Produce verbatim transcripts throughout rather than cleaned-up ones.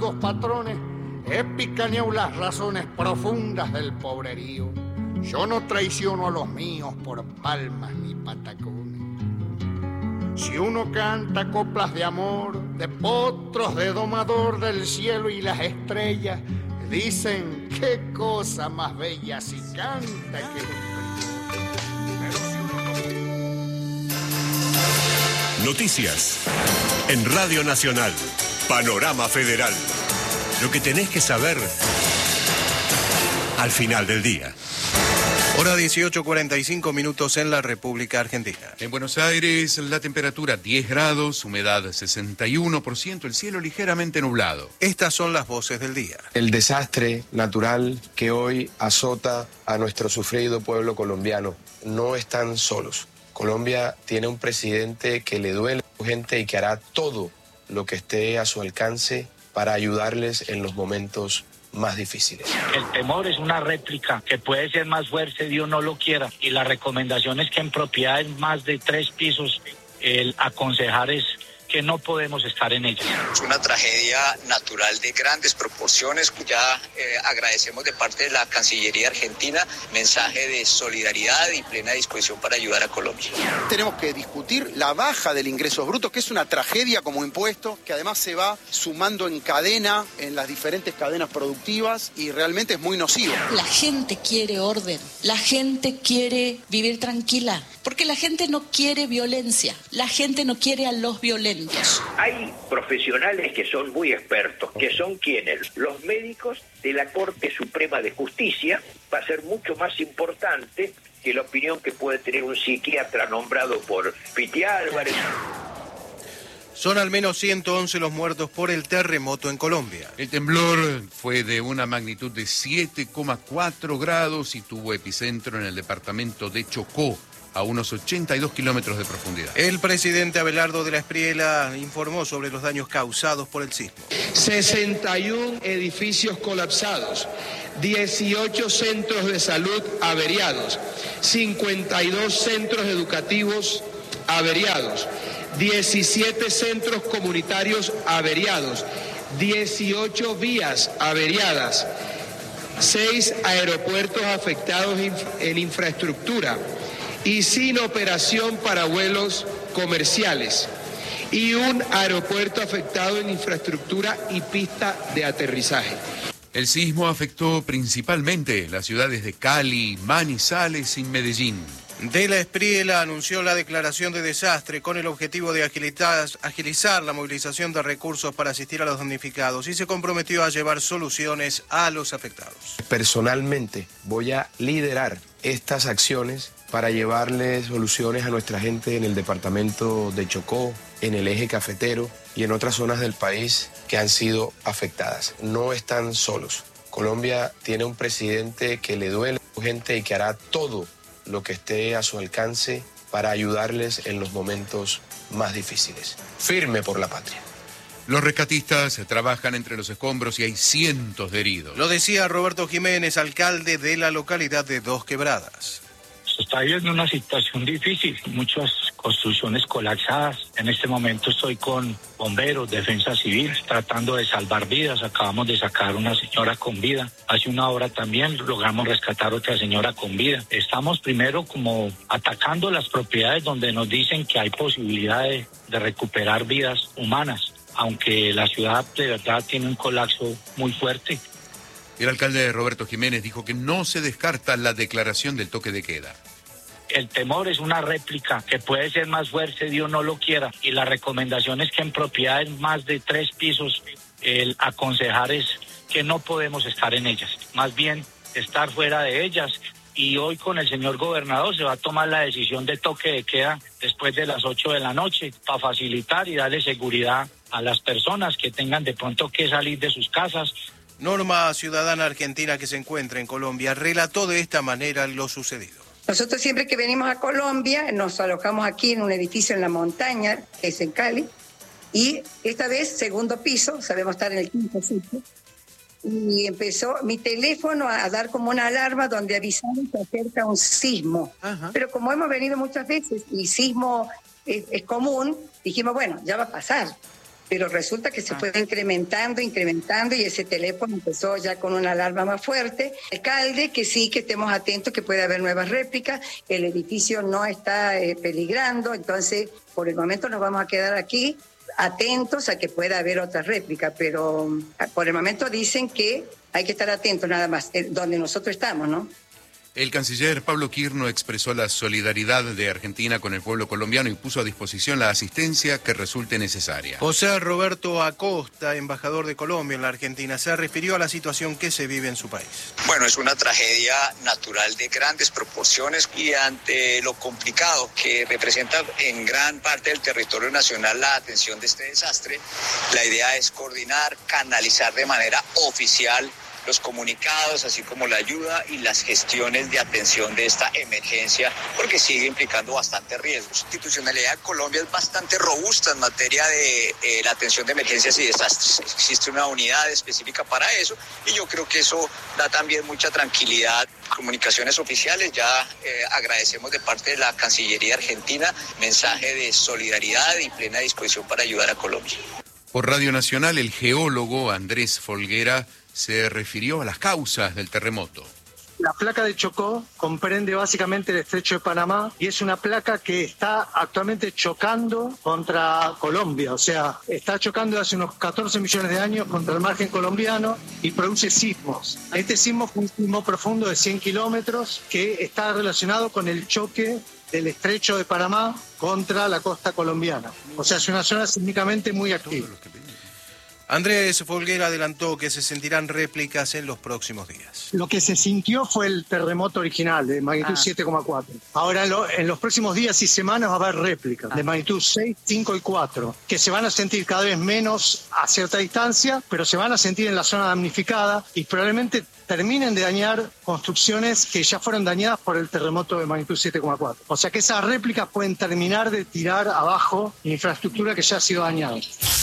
los patrones, he picaneado las razones profundas del pobrerío. Yo no traiciono a los míos por palmas ni patacones. Si uno canta coplas de amor, de potros, de domador del cielo y las estrellas, dicen qué cosa más bella si canta que un Pero si uno... Noticias en Radio Nacional, Panorama Federal. Lo que tenés que saber al final del día. Hora dieciocho cuarenta y cinco minutos en la República Argentina. En Buenos Aires la temperatura diez grados, humedad sesenta y uno por ciento, el cielo ligeramente nublado. Estas son las voces del día. El desastre natural que hoy azota a nuestro sufrido pueblo colombiano. No están solos. Colombia tiene un presidente que le duele a la gente y que hará todo lo que esté a su alcance para ayudarles en los momentos más difíciles. El temor es una réplica que puede ser más fuerte, Dios no lo quiera, y la recomendación es que en propiedades más de tres pisos, el aconsejar es que no podemos estar en ellas. Es una tragedia natural de grandes proporciones. Ya eh, agradecemos de parte de la Cancillería Argentina mensaje de solidaridad y plena disposición para ayudar a Colombia. Tenemos que discutir la baja del ingreso bruto, que es una tragedia como impuesto, que además se va sumando en cadena, en las diferentes cadenas productivas, y realmente es muy nocivo. La gente quiere orden, la gente quiere vivir tranquila, porque la gente no quiere violencia, la gente no quiere a los violentos. Hay profesionales que son muy expertos, que son quienes, los médicos de la Corte Suprema de Justicia. Va a ser mucho más importante que la opinión que puede tener un psiquiatra nombrado por Piti Álvarez. Son al menos ciento once los muertos por el terremoto en Colombia. El temblor fue de una magnitud de siete coma cuatro grados y tuvo epicentro en el departamento de Chocó, a unos ochenta y dos kilómetros de profundidad. El presidente Abelardo de la Espriella informó sobre los daños causados por el sismo. sesenta y uno edificios colapsados, dieciocho centros de salud averiados, cincuenta y dos centros educativos averiados, diecisiete centros comunitarios averiados, dieciocho vías averiadas, seis aeropuertos afectados en infraestructura y sin operación para vuelos comerciales, y un aeropuerto afectado en infraestructura y pista de aterrizaje. El sismo afectó principalmente las ciudades de Cali, Manizales y Medellín. De la Espriella anunció la declaración de desastre con el objetivo de agilizar, agilizar la movilización de recursos para asistir a los damnificados y se comprometió a llevar soluciones a los afectados. Personalmente voy a liderar estas acciones para llevarle soluciones a nuestra gente en el departamento de Chocó, en el eje cafetero y en otras zonas del país que han sido afectadas. No están solos. Colombia tiene un presidente que le duele a su gente y que hará todo lo que esté a su alcance para ayudarles en los momentos más difíciles. Firme por la patria. Los rescatistas trabajan entre los escombros y hay cientos de heridos. Lo decía Roberto Jiménez, alcalde de la localidad de Dos Quebradas. Se está viendo una situación difícil, muchas construcciones colapsadas. En este momento estoy con bomberos, defensa civil, tratando de salvar vidas. Acabamos de sacar una señora con vida. Hace una hora también logramos rescatar otra señora con vida. Estamos primero como atacando las propiedades donde nos dicen que hay posibilidad de, de recuperar vidas humanas, aunque la ciudad de verdad tiene un colapso muy fuerte. El alcalde Roberto Jiménez dijo que no se descarta la declaración del toque de queda. El temor es una réplica que puede ser más fuerte, Dios no lo quiera, y la recomendación es que en propiedades más de tres pisos, el aconsejar es que no podemos estar en ellas, más bien estar fuera de ellas. Y hoy con el señor gobernador se va a tomar la decisión de toque de queda después de las ocho de la noche para facilitar y darle seguridad a las personas que tengan de pronto que salir de sus casas. Norma, ciudadana argentina que se encuentra en Colombia, relató de esta manera lo sucedido. Nosotros siempre que venimos a Colombia nos alojamos aquí en un edificio en la montaña, que es en Cali, y esta vez segundo piso, sabemos estar en el quinto piso, y empezó mi teléfono a dar como una alarma donde avisaron que acerca un sismo. Ajá. Pero como hemos venido muchas veces y sismo es, es común, dijimos, bueno, ya va a pasar. pero resulta que se fue incrementando, incrementando, y ese teléfono empezó ya con una alarma más fuerte. Alcalde, que sí, que estemos atentos, que puede haber nuevas réplicas, el edificio no está eh, peligrando, entonces por el momento nos vamos a quedar aquí atentos a que pueda haber otra réplica, pero por el momento dicen que hay que estar atentos nada más, eh, donde nosotros estamos, ¿no? El canciller Pablo Quirno expresó la solidaridad de Argentina con el pueblo colombiano y puso a disposición la asistencia que resulte necesaria. José Roberto Acosta, embajador de Colombia en la Argentina, se refirió a la situación que se vive en su país. Bueno, es una tragedia natural de grandes proporciones y ante lo complicado que representa en gran parte del territorio nacional la atención de este desastre, la idea es coordinar, canalizar de manera oficial los comunicados, así como la ayuda y las gestiones de atención de esta emergencia, porque sigue implicando bastantes riesgos. La institucionalidad de Colombia es bastante robusta en materia de eh, la atención de emergencias y desastres. Existe una unidad específica para eso y yo creo que eso da también mucha tranquilidad. Comunicaciones oficiales, ya eh, agradecemos de parte de la Cancillería Argentina mensaje de solidaridad y plena disposición para ayudar a Colombia. Por Radio Nacional, el geólogo Andrés Folguera se refirió a las causas del terremoto. La placa de Chocó comprende básicamente el estrecho de Panamá y es una placa que está actualmente chocando contra Colombia, o sea, está chocando hace unos catorce millones de años contra el margen colombiano y produce sismos. Este sismo fue un sismo profundo de cien kilómetros que está relacionado con el choque del estrecho de Panamá contra la costa colombiana. O sea, es una zona sísmicamente muy activa. Andrés Folguera adelantó que se sentirán réplicas en los próximos días. Lo que se sintió fue el terremoto original de magnitud ah. siete coma cuatro. Ahora en, lo, en los próximos días y semanas va a haber réplicas ah. de magnitud seis, cinco y cuatro, que se van a sentir cada vez menos a cierta distancia, pero se van a sentir en la zona damnificada y probablemente terminen de dañar construcciones que ya fueron dañadas por el terremoto de magnitud siete coma cuatro. O sea que esas réplicas pueden terminar de tirar abajo infraestructura que ya ha sido dañada.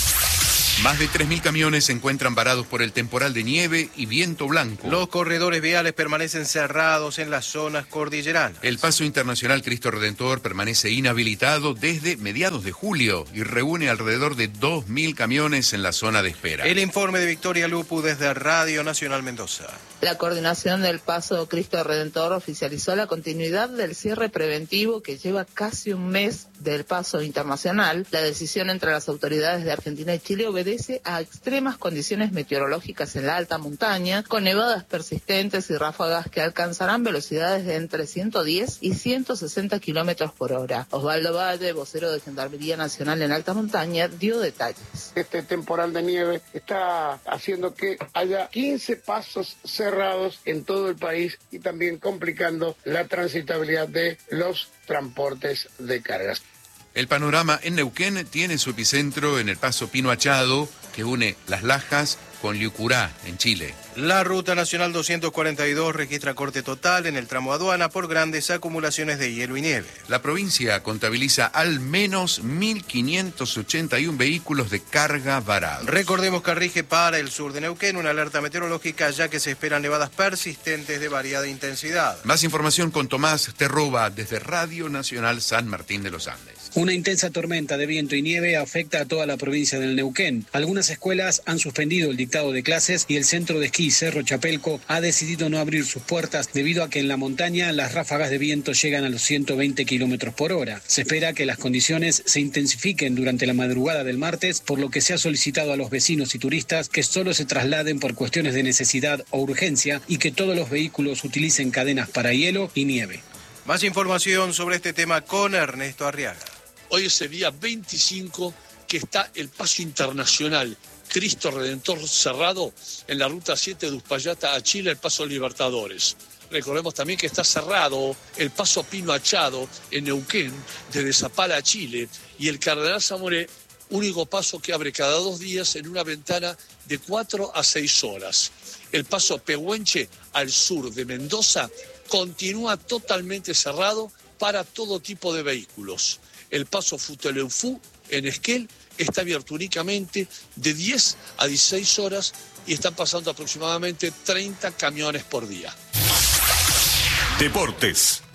Más de tres mil camiones se encuentran varados por el temporal de nieve y viento blanco. Los corredores viales permanecen cerrados en las zonas cordilleranas. El Paso Internacional Cristo Redentor permanece inhabilitado desde mediados de julio y reúne alrededor de dos mil camiones en la zona de espera. El informe de Victoria Lupu desde Radio Nacional Mendoza. La coordinación del Paso Cristo Redentor oficializó la continuidad del cierre preventivo que lleva casi un mes del Paso Internacional. La decisión entre las autoridades de Argentina y Chile obedece a extremas condiciones meteorológicas en la alta montaña, con nevadas persistentes y ráfagas que alcanzarán velocidades de entre ciento diez y ciento sesenta kilómetros por hora. Osvaldo Valle, vocero de Gendarmería Nacional en alta montaña, dio detalles. Este temporal de nieve está haciendo que haya quince pasos cerrados en todo el país y también complicando la transitabilidad de los transportes de cargas. El panorama en Neuquén tiene su epicentro en el paso Pino Achado, que une Las Lajas con Liucurá, en Chile. La Ruta Nacional doscientos cuarenta y dos registra corte total en el tramo aduana por grandes acumulaciones de hielo y nieve. La provincia contabiliza al menos mil quinientos ochenta y uno vehículos de carga varados. Recordemos que rige para el sur de Neuquén una alerta meteorológica, ya que se esperan nevadas persistentes de variada intensidad. Más información con Tomás Terroba desde Radio Nacional San Martín de los Andes. Una intensa tormenta de viento y nieve afecta a toda la provincia del Neuquén. Algunas escuelas han suspendido el dictado de clases y el centro de esquí Cerro Chapelco ha decidido no abrir sus puertas debido a que en la montaña las ráfagas de viento llegan a los ciento veinte kilómetros por hora. Se espera que las condiciones se intensifiquen durante la madrugada del martes, por lo que se ha solicitado a los vecinos y turistas que solo se trasladen por cuestiones de necesidad o urgencia y que todos los vehículos utilicen cadenas para hielo y nieve. Más información sobre este tema con Ernesto Arriaga. Hoy es el día veinticinco que está el Paso Internacional Cristo Redentor cerrado en la ruta siete de Uspallata a Chile, el Paso Libertadores. Recordemos también que está cerrado el Paso Pino Achado en Neuquén, desde Zapala a Chile, y el Cardenal Zamoré, único paso que abre cada dos días en una ventana de cuatro a seis horas. El Paso Pehuenche al sur de Mendoza continúa totalmente cerrado para todo tipo de vehículos. El Paso Futaleufú en Esquel está abierto únicamente de diez a dieciséis horas y están pasando aproximadamente treinta camiones por día. Deportes.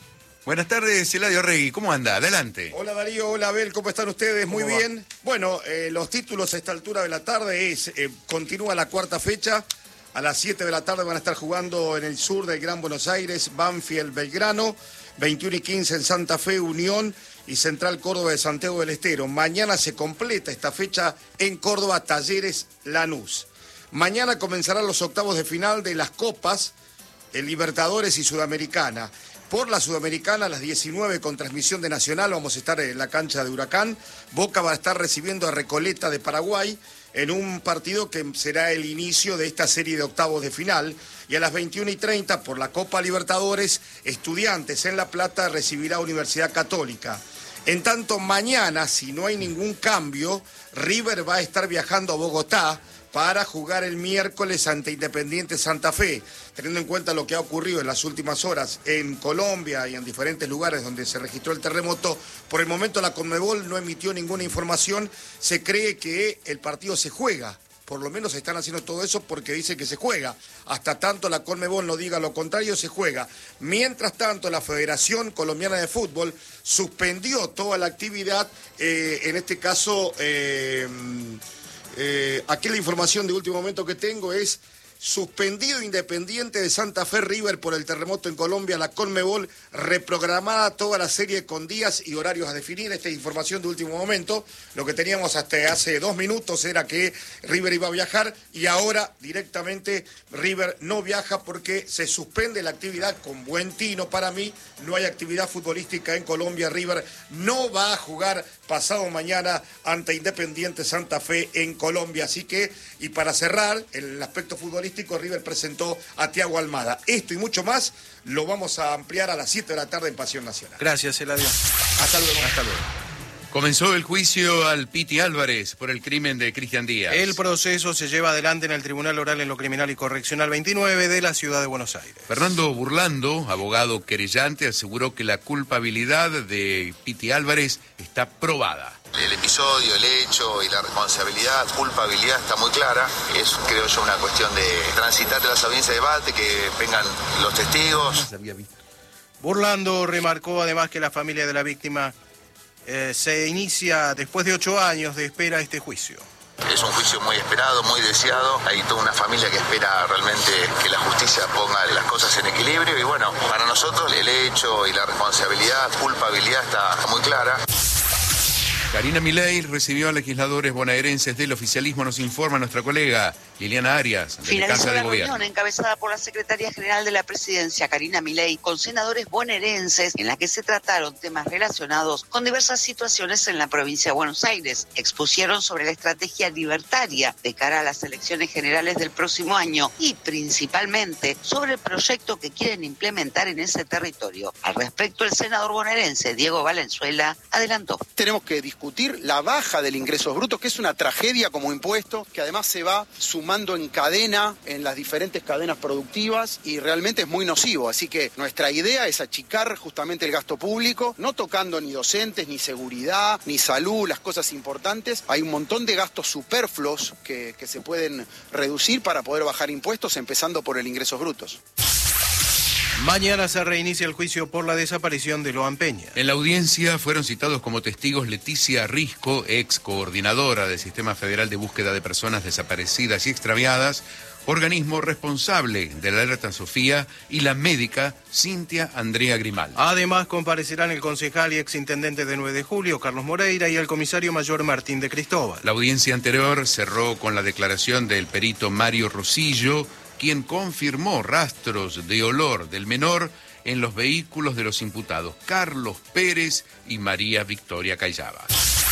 Buenas tardes, Eladio Regui, ¿cómo anda? Adelante. Hola Darío, hola Abel, ¿cómo están ustedes? Muy ¿Cómo bien. Bueno, eh, los títulos a esta altura de la tarde es, eh, continúa la cuarta fecha, a las siete de la tarde van a estar jugando en el sur del Gran Buenos Aires, Banfield, Belgrano, veintiuno y quince en Santa Fe, Unión y Central Córdoba de Santiago del Estero. Mañana se completa esta fecha en Córdoba, Talleres, Lanús. Mañana comenzarán los octavos de final de las Copas, el Libertadores y Sudamericana. Por la Sudamericana, a las diecinueve con transmisión de Nacional, vamos a estar en la cancha de Huracán. Boca va a estar recibiendo a Recoleta de Paraguay en un partido que será el inicio de esta serie de octavos de final. Y a las veintiuna y treinta, por la Copa Libertadores, Estudiantes en La Plata recibirá a Universidad Católica. En tanto, mañana, si no hay ningún cambio, River va a estar viajando a Bogotá para jugar el miércoles ante Independiente Santa Fe. Teniendo en cuenta lo que ha ocurrido en las últimas horas en Colombia y en diferentes lugares donde se registró el terremoto, por el momento la Conmebol no emitió ninguna información. Se cree que el partido se juega. Por lo menos están haciendo todo eso porque dice que se juega. Hasta tanto la Conmebol no diga lo contrario, se juega. Mientras tanto, la Federación Colombiana de Fútbol suspendió toda la actividad, eh, en este caso... Eh, Eh, aquí la información de último momento que tengo es: suspendido Independiente de Santa Fe River por el terremoto en Colombia, la Conmebol reprogramada toda la serie con días y horarios a definir. Esta es información de último momento. Lo que teníamos hasta hace dos minutos era que River iba a viajar y ahora directamente River no viaja porque se suspende la actividad con buen tino para mí. No hay actividad futbolística en Colombia. River no va a jugar pasado mañana ante Independiente Santa Fe en Colombia. Así que, y para cerrar el aspecto futbolístico, River presentó a Thiago Almada. Esto y mucho más lo vamos a ampliar a las siete de la tarde en Pasión Nacional. Gracias, Eladio. Hasta luego. Hasta luego. Comenzó el juicio al Piti Álvarez por el crimen de Cristian Díaz. El proceso se lleva adelante en el Tribunal Oral en lo Criminal y Correccional veintinueve de la Ciudad de Buenos Aires. Fernando Burlando, abogado querellante, aseguró que la culpabilidad de Piti Álvarez está probada. El episodio, el hecho y la responsabilidad, culpabilidad está muy clara. Es, creo yo, una cuestión de transitar de las audiencias de debate, que vengan los testigos. Burlando remarcó además que la familia de la víctima eh, se inicia después de ocho años de espera este juicio. Es un juicio muy esperado, muy deseado. Hay toda una familia que espera realmente que la justicia ponga las cosas en equilibrio. Y bueno, para nosotros el hecho y la responsabilidad, culpabilidad está muy clara. Karina Milei recibió a legisladores bonaerenses del oficialismo, nos informa nuestra colega Liliana Arias, de la Casa de la Gobierno. Reunión encabezada por la Secretaría General de la Presidencia, Karina Milei, con senadores bonaerenses, en la que se trataron temas relacionados con diversas situaciones en la provincia de Buenos Aires. Expusieron sobre la estrategia libertaria de cara a las elecciones generales del próximo año y principalmente sobre el proyecto que quieren implementar en ese territorio. Al respecto, el senador bonaerense Diego Valenzuela adelantó. Tenemos que discutir la baja del ingresos brutos, que es una tragedia como impuesto, que además se va sumando en cadena en las diferentes cadenas productivas y realmente es muy nocivo. Así que nuestra idea es achicar justamente el gasto público, no tocando ni docentes, ni seguridad, ni salud, las cosas importantes. Hay un montón de gastos superfluos que, que se pueden reducir para poder bajar impuestos, empezando por el ingresos brutos. Mañana se reinicia el juicio por la desaparición de Loan Peña. En la audiencia fueron citados como testigos Leticia Risco, ex coordinadora del Sistema Federal de Búsqueda de Personas Desaparecidas y Extraviadas, organismo responsable de la alerta Sofía, y la médica Cintia Andrea Grimaldi. Además comparecerán el concejal y exintendente de nueve de julio, Carlos Moreira, y el comisario mayor Martín de Cristóbal. La audiencia anterior cerró con la declaración del perito Mario Rosillo, quien confirmó rastros de olor del menor en los vehículos de los imputados Carlos Pérez y María Victoria Callaba.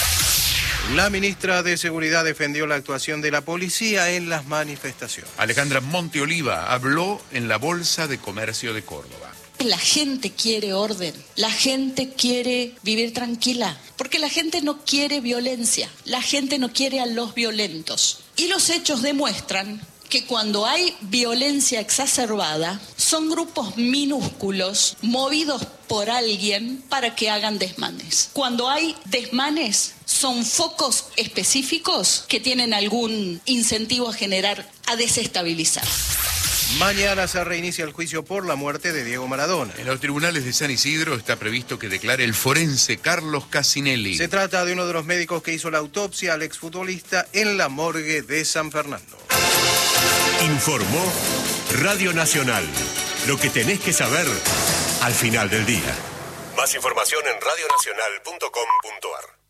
La ministra de Seguridad defendió la actuación de la policía en las manifestaciones. Alejandra Monteoliva habló en la Bolsa de Comercio de Córdoba. La gente quiere orden, la gente quiere vivir tranquila, porque la gente no quiere violencia, la gente no quiere a los violentos. Y los hechos demuestran que cuando hay violencia exacerbada, son grupos minúsculos movidos por alguien para que hagan desmanes. Cuando hay desmanes, son focos específicos que tienen algún incentivo a generar, a desestabilizar. Mañana se reinicia el juicio por la muerte de Diego Maradona. En los tribunales de San Isidro está previsto que declare el forense Carlos Casinelli. Se trata de uno de los médicos que hizo la autopsia al exfutbolista en la morgue de San Fernando. Informó Radio Nacional. Lo que tenés que saber al final del día. Más información en radio nacional punto com punto a r.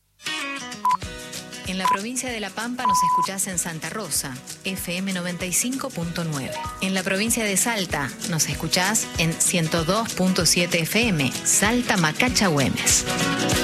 En la provincia de La Pampa nos escuchás en Santa Rosa, F M noventa y cinco punto nueve. En la provincia de Salta nos escuchás en ciento dos punto siete F M, Salta Macacha Güemes.